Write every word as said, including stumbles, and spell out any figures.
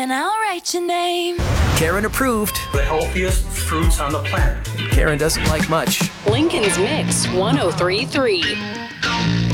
and I'll write your name. Karen approved. The healthiest fruits on the planet. Karen doesn't like much. Lincoln's Mix ten thirty-three.